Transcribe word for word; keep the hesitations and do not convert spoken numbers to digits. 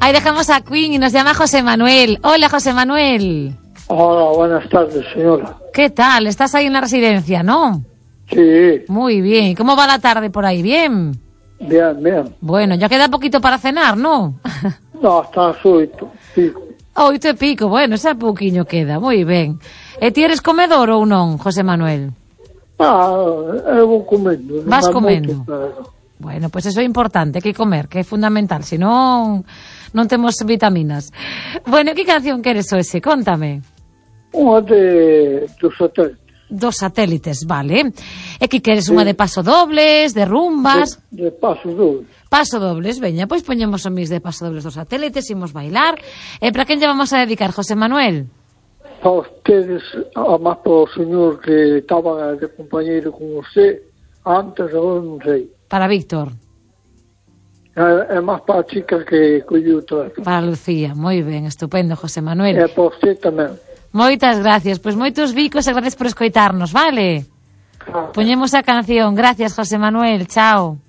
Ahí dejamos a Queen y nos llama José Manuel. Hola, José Manuel. Hola, buenas tardes, señora. ¿Qué tal? ¿Estás ahí en la residencia, no? Sí. Muy bien. ¿Cómo va la tarde por ahí? ¿Bien? Bien, bien. Bueno, ya queda poquito para cenar, ¿no? No, hasta as oito, pico. Oito e pico, bueno, ese pouquiño queda, moi ben. E ti eres comedor ou non, José Manuel? Ah, eu vou comendo. Vas non comendo? moito, pero... Bueno, pois pues eso é importante, que comer, que é fundamental, senón non temos vitaminas. Bueno, que canción queres hoxe? Contame. Unha de dos hotéis. Dos satélites, vale. E que queres unha de paso dobles, de rumbas? De, de paso dobles. Paso dobles, veña, pois poñemos o mis de paso dobles dos satélites, imos bailar. E para quen lle vamos a dedicar, José Manuel? Para ustedes, a máis para o señor que estaba de compañeiro con você, antes, agora non sei. Para Víctor. É, é máis para a chica que colleu o teléfono. Para Lucía, moi ben, estupendo, José Manuel. É para você tamén. Moitas gracias, pois moitos bicos e gracias por escoitarnos, vale? Claro. Poñemos a canción, gracias, José Manuel, chao.